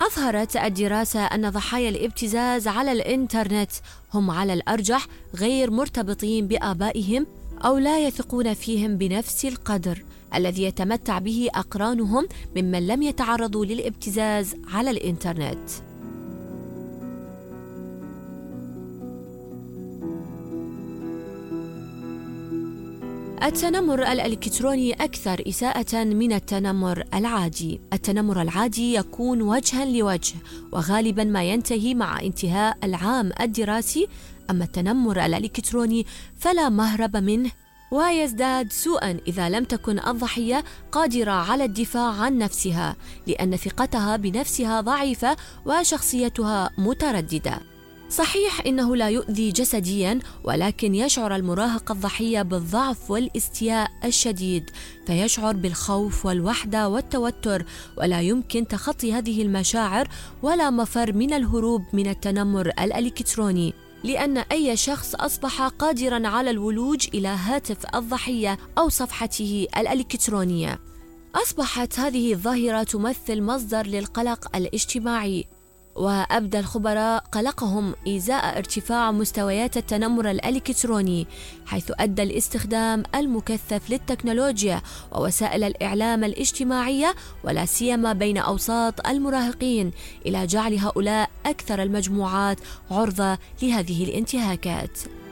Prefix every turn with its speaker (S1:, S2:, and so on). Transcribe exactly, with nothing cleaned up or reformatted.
S1: أظهرت الدراسة أن ضحايا الابتزاز على الإنترنت هم على الأرجح غير مرتبطين بآبائهم أو لا يثقون فيهم بنفس القدر الذي يتمتع به أقرانهم ممن لم يتعرضوا للابتزاز على الإنترنت. التنمر الإلكتروني أكثر إساءة من التنمر العادي. التنمر العادي يكون وجها لوجه وغالبا ما ينتهي مع انتهاء العام الدراسي، أما التنمر الإلكتروني فلا مهرب منه ويزداد سوءا إذا لم تكن الضحية قادرة على الدفاع عن نفسها، لأن ثقتها بنفسها ضعيفة وشخصيتها مترددة. صحيح إنه لا يؤذي جسدياً، ولكن يشعر المراهق الضحية بالضعف والاستياء الشديد، فيشعر بالخوف والوحدة والتوتر، ولا يمكن تخطي هذه المشاعر ولا مفر من الهروب من التنمر الإلكتروني، لأن أي شخص أصبح قادراً على الولوج إلى هاتف الضحية أو صفحته الإلكترونية. أصبحت هذه الظاهرة تمثل مصدر للقلق الاجتماعي، وأبدى الخبراء قلقهم إزاء ارتفاع مستويات التنمر الإلكتروني، حيث أدى الاستخدام المكثف للتكنولوجيا ووسائل الإعلام الاجتماعية ولا سيما بين أوساط المراهقين إلى جعل هؤلاء أكثر المجموعات عرضة لهذه الانتهاكات.